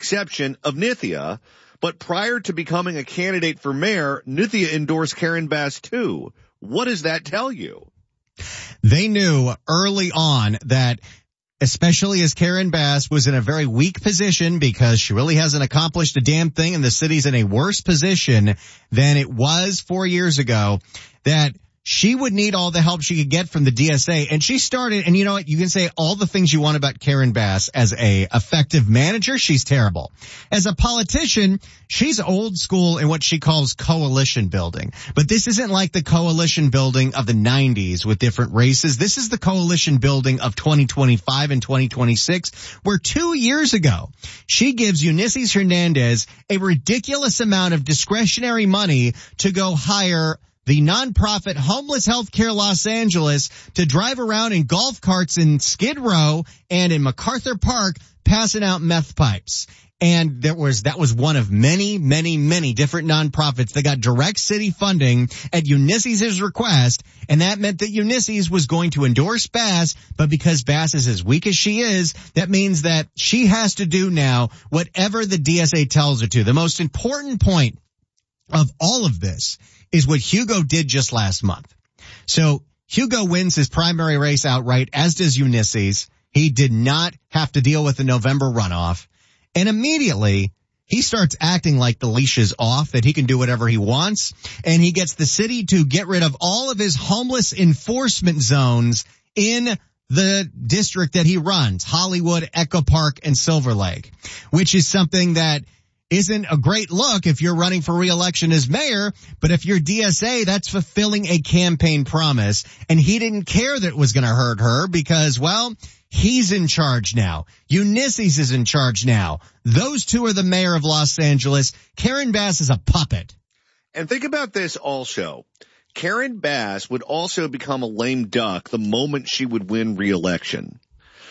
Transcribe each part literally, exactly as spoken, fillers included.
exception of Nithya. But prior to becoming a candidate for mayor, Nithya endorsed Karen Bass too. What does that tell you? They knew early on that, especially as Karen Bass was in a very weak position because she really hasn't accomplished a damn thing and the city's in a worse position than it was four years ago, that she would need all the help she could get from the D S A. And she started, and you know what, you can say all the things you want about Karen Bass. As a effective manager, she's terrible. As a politician, she's old school in what she calls coalition building. But this isn't like the coalition building of the nineties with different races. This is the coalition building of twenty twenty-five and twenty twenty-six, where two years ago, she gives Ulysses Hernandez a ridiculous amount of discretionary money to go hire the nonprofit Homeless Healthcare Los Angeles to drive around in golf carts in Skid Row and in MacArthur Park passing out meth pipes. And there was, that was one of many, many, many different nonprofits that got direct city funding at Ulysses' request. And that meant that Ulysses was going to endorse Bass, but because Bass is as weak as she is, that means that she has to do now whatever the D S A tells her to. The most important point of all of this is what Hugo did just last month. So Hugo wins his primary race outright, as does Ulysses. He did not have to deal with the November runoff. And immediately he starts acting like the leash is off, that he can do whatever he wants. And he gets the city to get rid of all of his homeless enforcement zones in the district that he runs, Hollywood, Echo Park, and Silver Lake, which is something that isn't a great look if you're running for re-election as mayor, but if you're D S A, that's fulfilling a campaign promise. And he didn't care that it was going to hurt her because, well, he's in charge now. Ulysses is in charge now. Those two are the mayor of Los Angeles. Karen Bass is a puppet. And think about this also. Karen Bass would also become a lame duck the moment she would win re-election.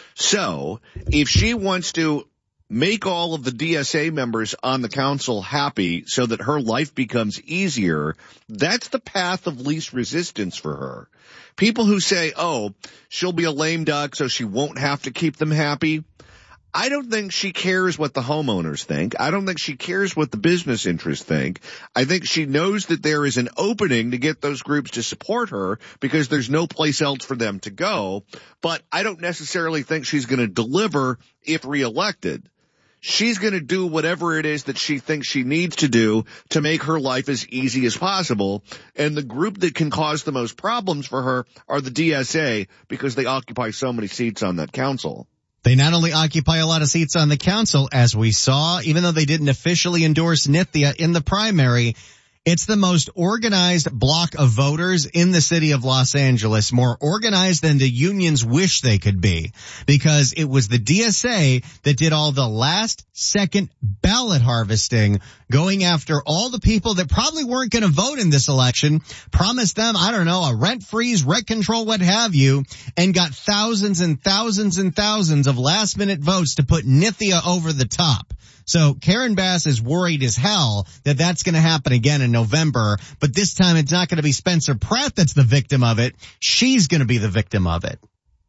So if she wants to make all of the D S A members on the council happy so that her life becomes easier, that's the path of least resistance for her. People who say, oh, she'll be a lame duck so she won't have to keep them happy. I don't think she cares what the homeowners think. I don't think she cares what the business interests think. I think she knows that there is an opening to get those groups to support her because there's no place else for them to go. But I don't necessarily think she's going to deliver if reelected. She's going to do whatever it is that she thinks she needs to do to make her life as easy as possible. And the group that can cause the most problems for her are the D S A because they occupy so many seats on that council. They not only occupy a lot of seats on the council, as we saw, even though they didn't officially endorse Nithya in the primary, it's the most organized block of voters in the city of Los Angeles, more organized than the unions wish they could be, because it was the D S A that did all the last second ballot harvesting, going after all the people that probably weren't going to vote in this election, promised them, I don't know, a rent freeze, rent control, what have you, and got thousands and thousands and thousands of last minute votes to put Nithya over the top. So Karen Bass is worried as hell that that's going to happen again in November, but this time it's not going to be Spencer Pratt that's the victim of it. She's going to be the victim of it.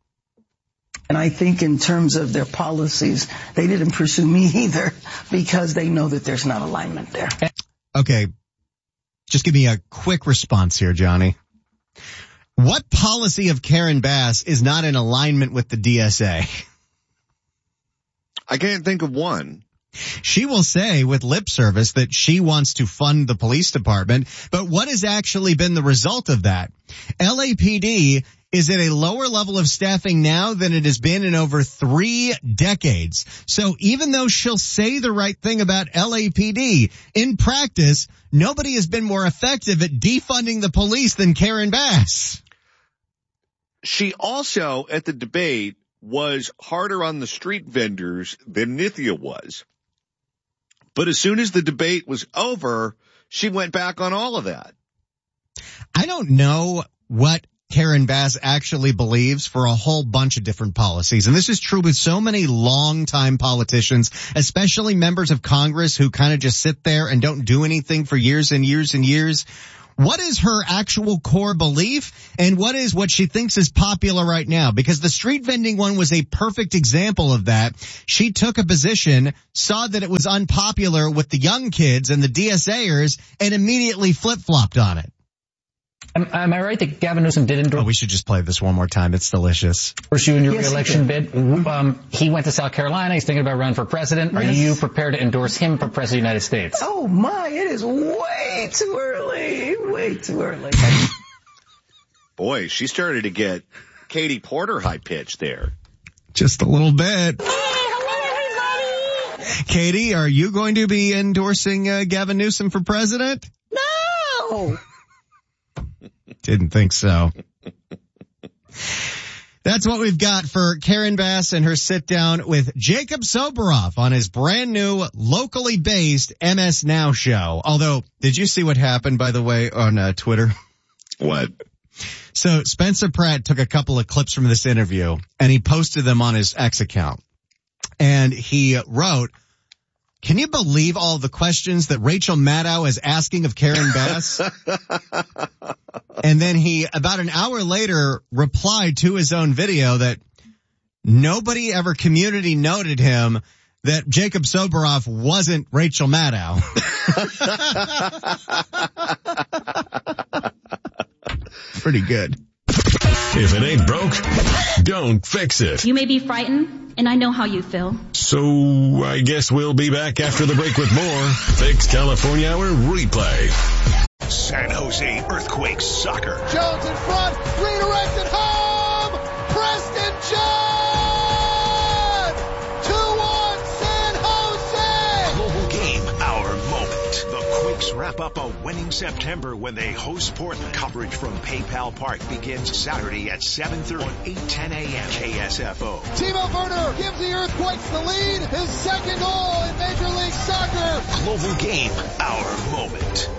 And I think in terms of their policies, they didn't pursue me either because they know that there's not alignment there. Okay. Just give me a quick response here, Johnny. What policy of Karen Bass is not in alignment with the D S A? I can't think of one. She will say with lip service that she wants to fund the police department, but what has actually been the result of that? L A P D is at a lower level of staffing now than it has been in over three decades. So even though she'll say the right thing about L A P D, in practice, nobody has been more effective at defunding the police than Karen Bass. She also, at the debate, was harder on the street vendors than Nithya was. But as soon as the debate was over, she went back on all of that. I don't know what Karen Bass actually believes for a whole bunch of different policies. And this is true with so many longtime politicians, especially members of Congress who kind of just sit there and don't do anything for years and years and years. what is her actual core belief and what is what she thinks is popular right now? Because the street vending one was a perfect example of that. She took a position, saw that it was unpopular with the young kids and the DSAers, and immediately flip-flopped on it. Am, am I right that Gavin Newsom did endorse? Oh, we should just play this one more time. It's delicious. Endorse you in your Yes, re-election bid? Um, he went to South Carolina. He's thinking about running for president. Are Yes. you prepared to endorse him for president of the United States? Oh my, it is way too early. Way too early. Boy, she started to get Katie Porter high pitch there. Just a little bit. Katie, are you going to be endorsing uh, Gavin Newsom for president? No! Didn't think so. That's what we've got for Karen Bass and her sit down with Jacob Soboroff on his brand new locally based M S Now show. Although, did you see what happened, by the way, on uh, Twitter? What? So Spencer Pratt took a couple of clips from this interview and he posted them on his X account. And he wrote, "Can you believe all the questions that Rachel Maddow is asking of Karen Bass?" And then he, about an hour later, replied to his own video that nobody ever community noted him that Jacob Soboroff wasn't Rachel Maddow. Pretty good. If it ain't broke, don't fix it. You may be frightened, and I know how you feel. So I guess we'll be back after the break with more Fix California Hour Replay. San Jose Earthquakes soccer. Jones in front, redirected home, Preston John! two one San Jose! Global game, our moment. The Quakes wrap up a winning September when they host Portland. Coverage from PayPal Park begins Saturday at seven thirty on eight ten a.m. K S F O. Timo Werner gives the Earthquakes the lead, his second goal in Major League Soccer. Global game, our moment.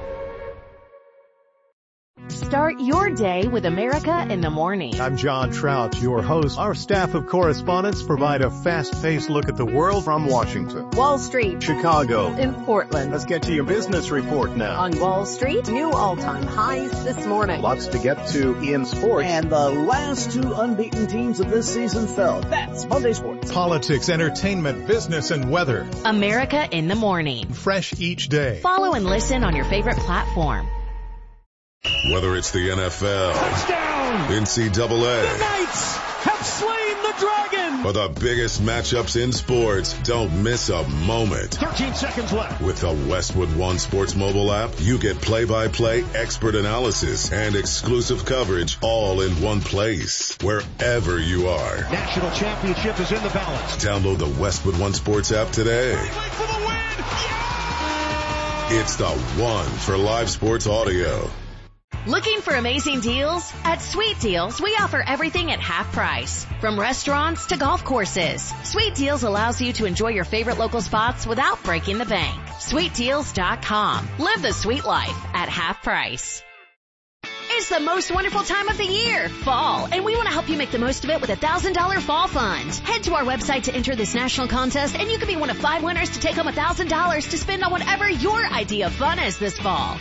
Start your day with America in the Morning. I'm John Trout, your host. Our staff of correspondents provide a fast-paced look at the world from Washington, Wall Street, Chicago, in Portland. Let's get to your business report now. On Wall Street, new all-time highs this morning. Lots to get to in sports. And the last two unbeaten teams of this season fell. That's Monday Sports. Politics, entertainment, business, and weather. America in the Morning. Fresh each day. Follow and listen on your favorite platform. Whether it's the N F L, Touchdown! N C double A, The Knights have slain the dragon! or the biggest matchups in sports, don't miss a moment. thirteen seconds left. With the Westwood One Sports mobile app, you get play-by-play expert analysis and exclusive coverage all in one place, wherever you are. National championship is in the balance. Download the Westwood One Sports app today. Wait for the win! Yeah! It's the one for live sports audio. Looking for amazing deals? At Sweet Deals, we offer everything at half price. From restaurants to golf courses. Sweet Deals allows you to enjoy your favorite local spots without breaking the bank. Sweet Deals dot com. Live the sweet life at half price. It's the most wonderful time of the year, fall, and we want to help you make the most of it with a one thousand dollars fall fund. Head to our website to enter this national contest, and you can be one of five winners to take home one thousand dollars to spend on whatever your idea of fun is this fall.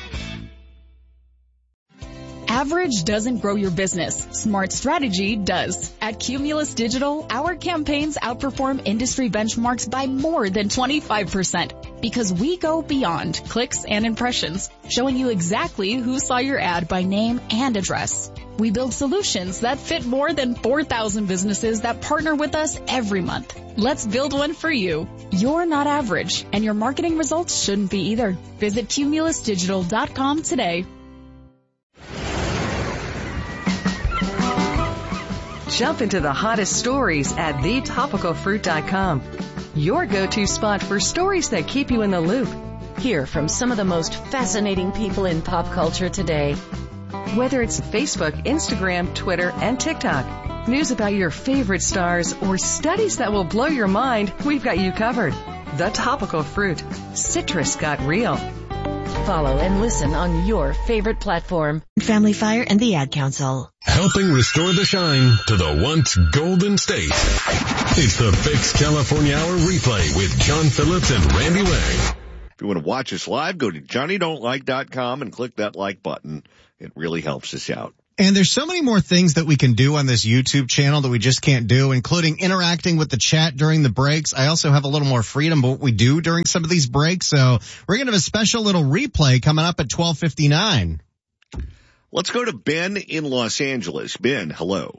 Average doesn't grow your business. Smart strategy does. At Cumulus Digital, our campaigns outperform industry benchmarks by more than twenty-five percent because we go beyond clicks and impressions, showing you exactly who saw your ad by name and address. We build solutions that fit more than four thousand businesses that partner with us every month. Let's build one for you. You're not average, and your marketing results shouldn't be either. Visit Cumulus Digital dot com today. Jump into the hottest stories at the topical fruit dot com. Your go-to spot for stories that keep you in the loop. Hear from some of the most fascinating people in pop culture today. Whether it's Facebook, Instagram, Twitter, and TikTok, news about your favorite stars, or studies that will blow your mind, we've got you covered. The Topical Fruit. Citrus got real. Follow and listen on your favorite platform. Family Fire and the Ad Council. Helping restore the shine to the once golden state. It's the Fix California Hour Replay with John Phillips and Randy Wang. If you want to watch us live, go to johnny don't like dot com and click that like button. It really helps us out. And there's so many more things that we can do on this YouTube channel that we just can't do, including interacting with the chat during the breaks. I also have a little more freedom of what we do during some of these breaks. So we're going to have a special little replay coming up at twelve fifty-nine. Let's go to Ben in Los Angeles. Ben, hello.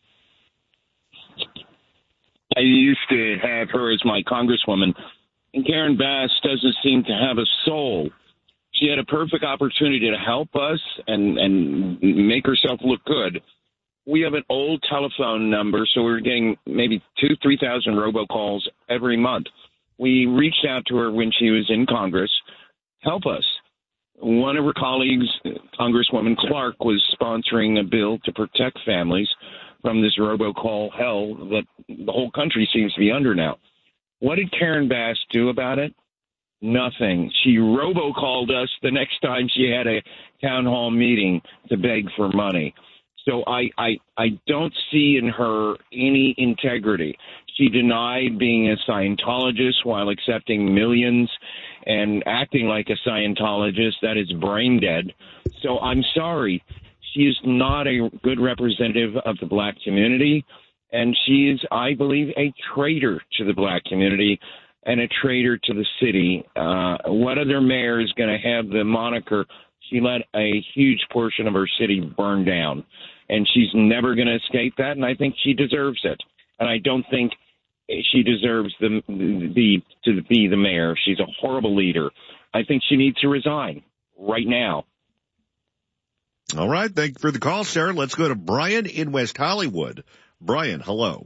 I used to have her as my congresswoman, and Karen Bass doesn't seem to have a soul. She had a perfect opportunity to help us and, and make herself look good. We have an old telephone number, so we were getting maybe two, three thousand robocalls every month. We reached out to her when she was in Congress. Help us. One of her colleagues, Congresswoman Clark, was sponsoring a bill to protect families from this robocall hell that the whole country seems to be under now. What did Karen Bass do about it? Nothing. She robocalled us the next time she had a town hall meeting to beg for money. So I, I, I don't see in her any integrity. She denied being a Scientologist while accepting millions and acting like a Scientologist. That is brain dead. So I'm sorry. She is not a good representative of the black community, and she is, I believe, a traitor to the black community and a traitor to the city. Uh, what other mayor is going to have the moniker, she let a huge portion of her city burn down, and she's never going to escape that, and I think she deserves it. And I don't think she deserves the, the to be the mayor. She's a horrible leader. I think she needs to resign right now. All right. Thank you for the call, sir. Let's go to Brian in West Hollywood. Brian, hello.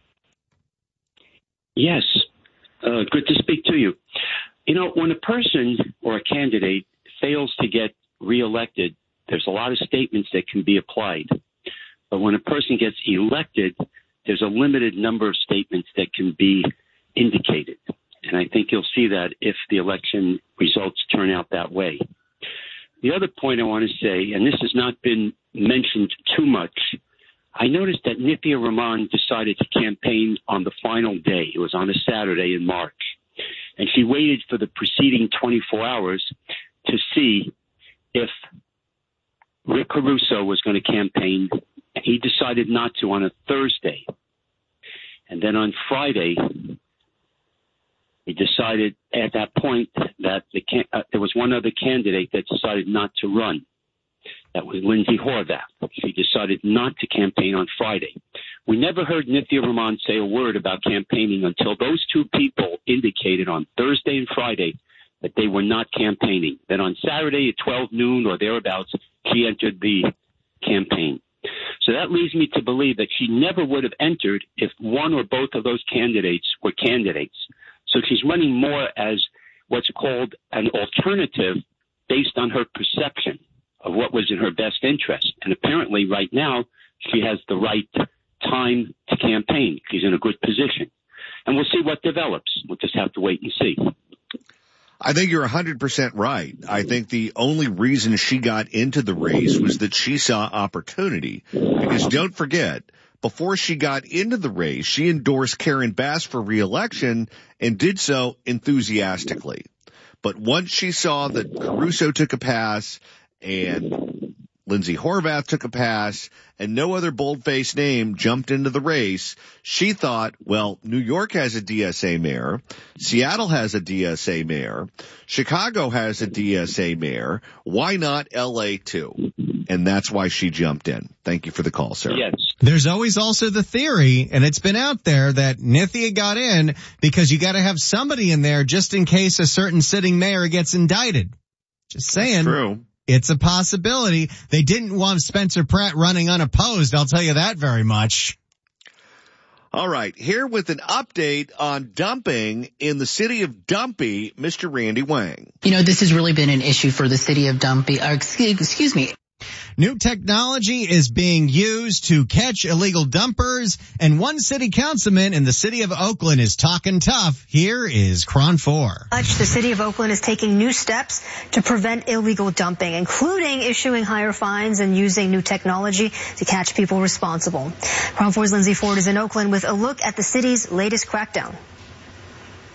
Yes. Uh, good to speak to you. You know, when a person or a candidate fails to get reelected, there's a lot of statements that can be applied. But when a person gets elected, there's a limited number of statements that can be indicated. And I think you'll see that if the election results turn out that way. The other point I want to say, and this has not been mentioned too much, I noticed that Nithya Raman decided to campaign on the final day. It was on a Saturday in March. And she waited for the preceding twenty-four hours to see if Rick Caruso was going to campaign. And he decided not to on a Thursday. And then on Friday, he decided at that point that the can- uh, there was one other candidate that decided not to run. That was Lindsay Horvath. She decided not to campaign on Friday. We never heard Nithya Raman say a word about campaigning until those two people indicated on Thursday and Friday that they were not campaigning. Then on Saturday at twelve noon or thereabouts, she entered the campaign. So that leads me to believe that she never would have entered if one or both of those candidates were candidates. So she's running more as what's called an alternative based on her perception of what was in her best interest. And apparently right now she has the right time to campaign. She's in a good position. And we'll see what develops. We'll just have to wait and see. I think you're one hundred percent right. I think the only reason she got into the race was that she saw opportunity. Because don't forget, before she got into the race, she endorsed Karen Bass for re-election and did so enthusiastically. But once she saw that Caruso took a pass and Lindsay Horvath took a pass and no other bold-faced name jumped into the race, she thought, well, New York has a D S A mayor, Seattle has a D S A mayor, Chicago has a D S A mayor, why not L A too? And that's why she jumped in. Thank you for the call, sir. Yes. There's always also the theory, and it's been out there, that Nithya got in because you got to have somebody in there just in case a certain sitting mayor gets indicted. Just saying. That's true. It's a possibility. They didn't want Spencer Pratt running unopposed, I'll tell you that very much. All right, here with an update on dumping in the city of Dumpy, Mister Randy Wang. You know, this has really been an issue for the city of Dumpy. Uh, excuse, excuse me. New technology is being used to catch illegal dumpers, and one city councilman in the city of Oakland is talking tough. Here is Cron four. The city of Oakland is taking new steps to prevent illegal dumping, including issuing higher fines and using new technology to catch people responsible. Cron four's Lindsay Ford is in Oakland with a look at the city's latest crackdown.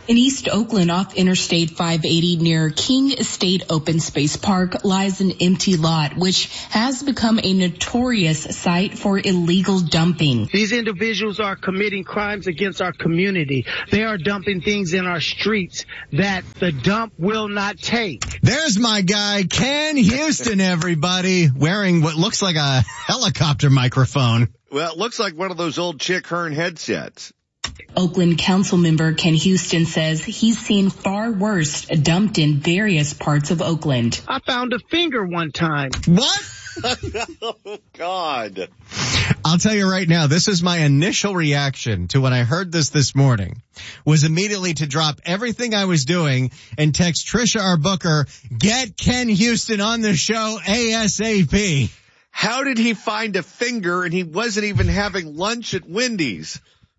In East Oakland off Interstate five eighty near King Estate Open Space Park lies an empty lot which has become a notorious site for illegal dumping. These individuals are committing crimes against our community. They are dumping things in our streets that the dump will not take. There's my guy, Ken Houston, everybody, wearing what looks like a helicopter microphone. Well, it looks like one of those old Chick Hearn headsets. Oakland Council member Ken Houston says he's seen far worse dumped in various parts of Oakland. I found a finger one time. What? Oh, God. I'll tell you right now, this is my initial reaction to when I heard this this morning, was immediately to drop everything I was doing and text Trisha, our booker, get Ken Houston on the show ASAP. How did he find a finger and he wasn't even having lunch at Wendy's?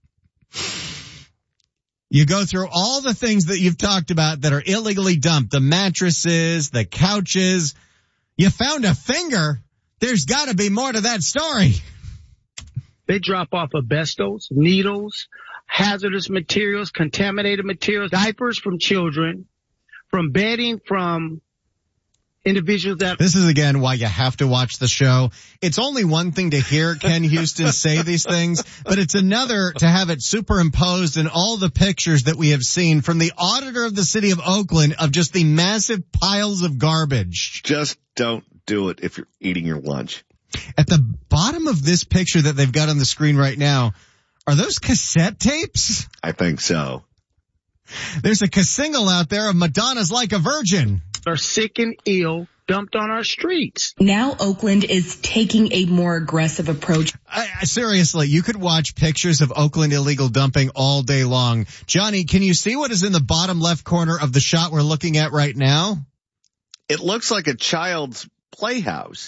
You go through all the things that you've talked about that are illegally dumped, the mattresses, the couches. You found a finger. There's got to be more to that story. They drop off asbestos, needles, hazardous materials, contaminated materials, diapers from children, from bedding, from individuals that... This is, again, why you have to watch the show. It's only one thing to hear Ken Houston say these things, but it's another to have it superimposed in all the pictures that we have seen from the auditor of the city of Oakland of just the massive piles of garbage. Just don't do it if you're eating your lunch. At the bottom of this picture that they've got on the screen right now, are those cassette tapes? I think so. There's a single out there of Madonna's Like a Virgin. Are sick and ill, dumped on our streets. Now Oakland is taking a more aggressive approach. I, I, seriously, you could watch pictures of Oakland illegal dumping all day long. Johnny, can you see what is in the bottom left corner of the shot we're looking at right now? It looks like a child's playhouse.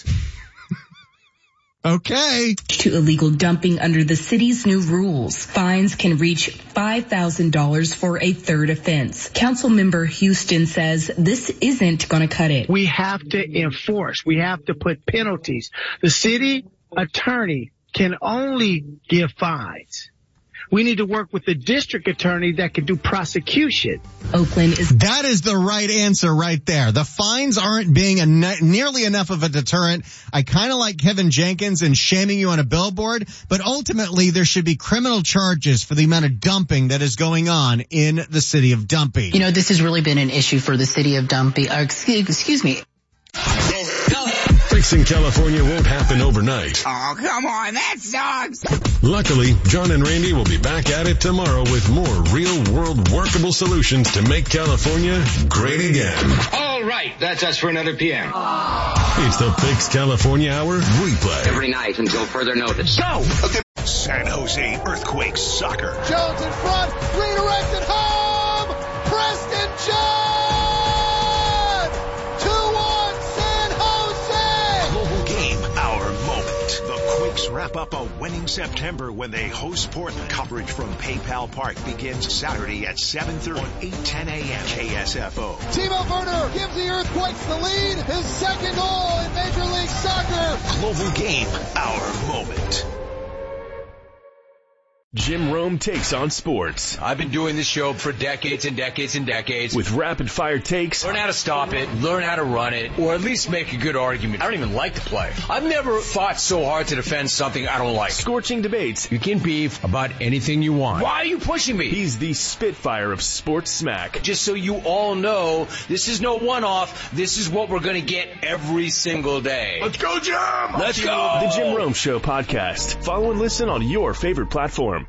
Okay. To illegal dumping under the city's new rules. Fines can reach five thousand dollars for a third offense. Councilmember Houston says this isn't going to cut it. We have to enforce. We have to put penalties. The city attorney can only give fines. We need to work with the district attorney that can do prosecution. Oakland is... That is the right answer right there. The fines aren't being a ne- nearly enough of a deterrent. I kind of like Kevin Jenkins and shaming you on a billboard, but ultimately there should be criminal charges for the amount of dumping that is going on in the city of Dumpy. You know, this has really been an issue for the city of Dumpy. Uh, excuse, excuse me. Fixing California won't happen overnight. Oh, come on, that sucks. Luckily, John and Randy will be back at it tomorrow with more real-world workable solutions to make California great again. All right, that's us for another P M. It's the Fix California Hour replay. Every night until further notice. Go! Okay. San Jose Earthquakes soccer. Jones in front, redirected home! Preston Jones! Wrap up a winning September when they host Portland. Coverage from PayPal Park begins Saturday at seven thirty on eight ten a.m. K S F O. Timo Werner gives the Earthquakes the lead. His second goal in Major League Soccer. Global Game, our moment. Jim Rome takes on sports. I've been doing this show for decades and decades and decades. With rapid fire takes. Learn how to stop it, learn how to run it, or at least make a good argument. I don't even like to play. I've never fought so hard to defend something I don't like. Scorching debates. You can beef about anything you want. Why are you pushing me? He's the Spitfire of sports smack. Just so you all know, this is no one-off. This is what we're going to get every single day. Let's go, Jim! Let's go! The Jim Rome Show podcast. Follow and listen on your favorite platform.